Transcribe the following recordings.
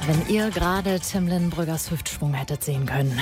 Wenn ihr gerade Tim Linnenbrüggers Hüftschwung hättet sehen können.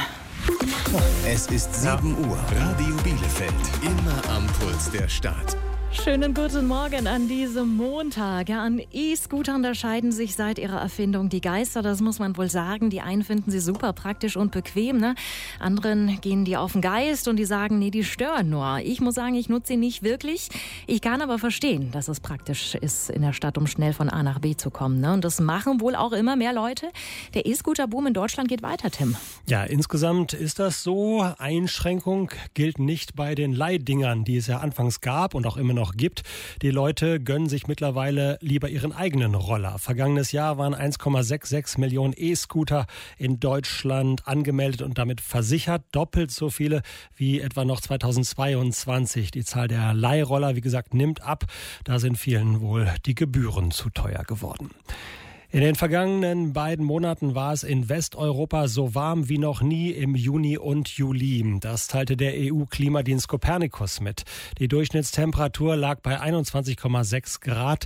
Es ist 7 Uhr. Radio Bielefeld. Immer am Puls der Stadt. Schönen guten Morgen an diesem Montag. Ja, an E-Scootern, da scheiden sich seit ihrer Erfindung die Geister. Das muss man wohl sagen. Die einen finden sie super praktisch und bequem, ne? Anderen gehen die auf den Geist und die sagen, nee, die stören nur. Ich muss sagen, ich nutze sie nicht wirklich. Ich kann aber verstehen, dass es praktisch ist in der Stadt, um schnell von A nach B zu kommen, ne? Und das machen wohl auch immer mehr Leute. Der E-Scooter-Boom in Deutschland geht weiter, Tim. Ja, insgesamt ist das so. Einschränkung gilt nicht bei den Leihdingern, die es ja anfangs gab und auch immer noch gibt. Die Leute gönnen sich mittlerweile lieber ihren eigenen Roller. Vergangenes Jahr waren 1,66 Millionen E-Scooter in Deutschland angemeldet und damit versichert. Doppelt so viele wie etwa noch 2022. Die Zahl der Leihroller, wie gesagt, nimmt ab. Da sind vielen wohl die Gebühren zu teuer geworden. In den vergangenen beiden Monaten war es in Westeuropa so warm wie noch nie im Juni und Juli. Das teilte der EU-Klimadienst Copernicus mit. Die Durchschnittstemperatur lag bei 21,6 Grad,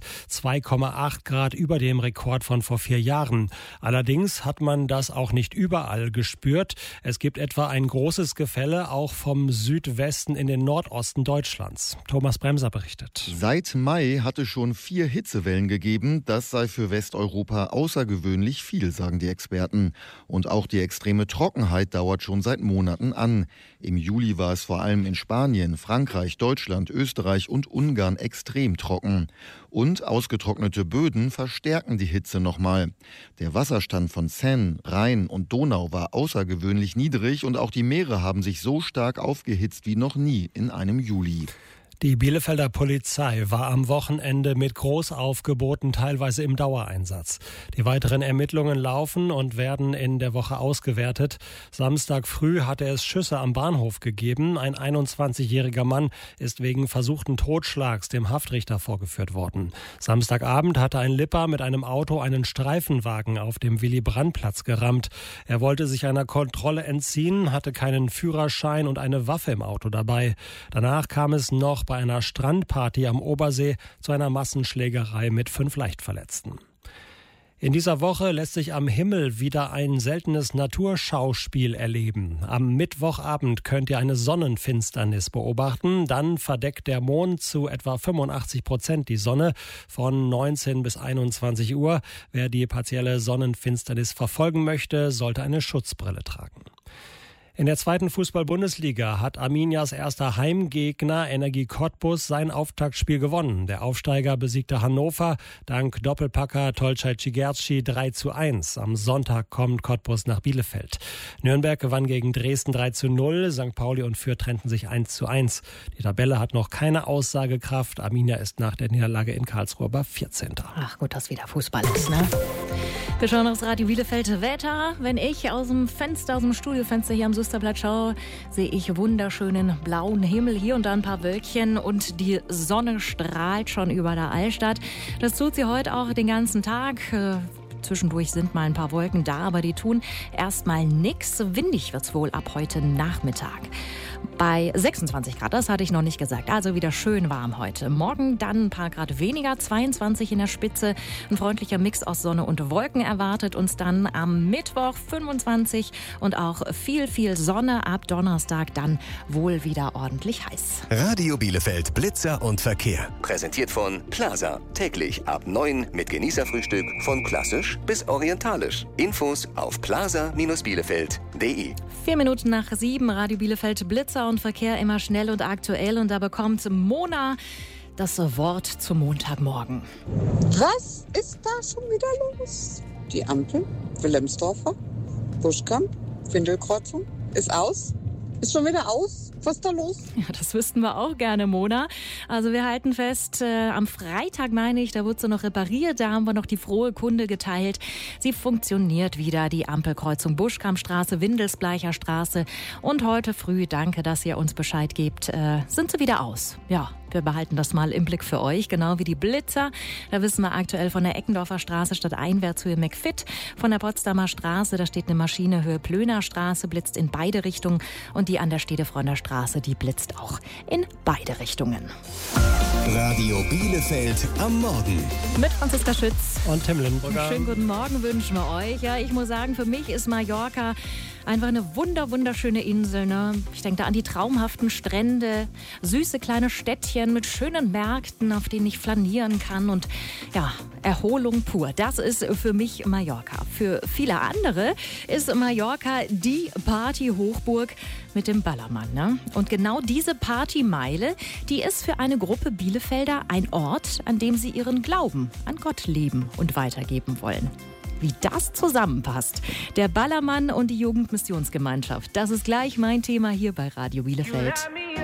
2,8 Grad über dem Rekord von vor 4 Jahren. Allerdings hat man das auch nicht überall gespürt. Es gibt etwa ein großes Gefälle auch vom Südwesten in den Nordosten Deutschlands. Thomas Bremser berichtet. Seit Mai hatte schon 4 Hitzewellen gegeben. Das sei für Westeuropa außergewöhnlich viel, sagen die Experten. Und auch die extreme Trockenheit dauert schon seit Monaten an. Im Juli war es vor allem in Spanien, Frankreich, Deutschland, Österreich und Ungarn extrem trocken. Und ausgetrocknete Böden verstärken die Hitze nochmal. Der Wasserstand von Seine, Rhein und Donau war außergewöhnlich niedrig und auch die Meere haben sich so stark aufgehitzt wie noch nie in einem Juli. Die Bielefelder Polizei war am Wochenende mit Großaufgeboten teilweise im Dauereinsatz. Die weiteren Ermittlungen laufen und werden in der Woche ausgewertet. Samstag früh hatte es Schüsse am Bahnhof gegeben. Ein 21-jähriger Mann ist wegen versuchten Totschlags dem Haftrichter vorgeführt worden. Samstagabend hatte ein Lipper mit einem Auto einen Streifenwagen auf dem Willy-Brandt-Platz gerammt. Er wollte sich einer Kontrolle entziehen, hatte keinen Führerschein und eine Waffe im Auto dabei. Danach kam es noch bei einer Strandparty am Obersee zu einer Massenschlägerei mit 5 Leichtverletzten. In dieser Woche lässt sich am Himmel wieder ein seltenes Naturschauspiel erleben. Am Mittwochabend könnt ihr eine Sonnenfinsternis beobachten. Dann verdeckt der Mond zu etwa 85% die Sonne von 19 bis 21 Uhr. Wer die partielle Sonnenfinsternis verfolgen möchte, sollte eine Schutzbrille tragen. In der 2. Fußball-Bundesliga hat Arminias erster Heimgegner Energie Cottbus sein Auftaktspiel gewonnen. Der Aufsteiger besiegte Hannover dank Doppelpacker Tolcay Cigerci 3:1. Am Sonntag kommt Cottbus nach Bielefeld. Nürnberg gewann gegen Dresden 3:0. St. Pauli und Fürth trennten sich 1:1. Die Tabelle hat noch keine Aussagekraft. Arminia ist nach der Niederlage in Karlsruhe aber 14. Ach gut, dass wieder Fußball ist, ne? Wir schauen aufs Radio Bielefeld Wetter. Wenn ich aus dem Studiofenster hier am Süsterplatz schaue, sehe ich wunderschönen blauen Himmel, hier und da ein paar Wölkchen und die Sonne strahlt schon über der Altstadt. Das tut sie heute auch den ganzen Tag. Zwischendurch sind mal ein paar Wolken da, aber die tun erstmal nichts. Windig wird's wohl ab heute Nachmittag. Bei 26 Grad, das hatte ich noch nicht gesagt, also wieder schön warm heute. Morgen dann ein paar Grad weniger, 22 in der Spitze. Ein freundlicher Mix aus Sonne und Wolken erwartet uns dann am Mittwoch 25 und auch viel, viel Sonne. Ab Donnerstag dann wohl wieder ordentlich heiß. Radio Bielefeld Blitzer und Verkehr. Präsentiert von Plaza. Täglich ab 9 mit Genießerfrühstück von klassisch bis orientalisch. Infos auf plaza-bielefeld.de. 4 Minuten nach 7, Radio Bielefeld Blitzer und Verkehr immer schnell und aktuell. Und da bekommt Mona das Wort zum Montagmorgen. Was ist da schon wieder los? Die Ampel, Wilhelmsdorfer, Buschkamp, Windelkreuzung, ist aus? Ist schon wieder aus? Was ist da los? Ja, das wüssten wir auch gerne, Mona. Also wir halten fest, am Freitag meine ich, da wurde sie noch repariert, da haben wir noch die frohe Kunde geteilt. Sie funktioniert wieder, die Ampelkreuzung Buschkampstraße, Windelsbleicher Straße. Und heute früh, danke, dass ihr uns Bescheid gebt, sind sie wieder aus. Ja, Wir behalten das mal im Blick für euch, genau wie die Blitzer. Da wissen wir aktuell von der Eckendorfer Straße stadteinwärts Höhe McFit. Von der Potsdamer Straße, da steht eine Maschine Höhe Plöner Straße, blitzt in beide Richtungen. Und die an der Stedefreunder Straße, die blitzt auch in beide Richtungen. Radio Bielefeld am Morgen. Mit Franziska Schütz und Tim Lindbrugger. Schönen guten Morgen wünschen wir euch. Ja, ich muss sagen, für mich ist Mallorca einfach eine wunderschöne Insel. Ne? Ich denke da an die traumhaften Strände, süße kleine Städtchen mit schönen Märkten, auf denen ich flanieren kann. Und ja, Erholung pur. Das ist für mich Mallorca. Für viele andere ist Mallorca die Party-Hochburg mit dem Ballermann. Ne? Und genau diese Partymeile, die ist für eine Gruppe Bielefelder ein Ort, an dem sie ihren Glauben an Gott leben und weitergeben wollen. Wie das zusammenpasst. Der Ballermann und die Jugendmissionsgemeinschaft. Das ist gleich mein Thema hier bei Radio Bielefeld.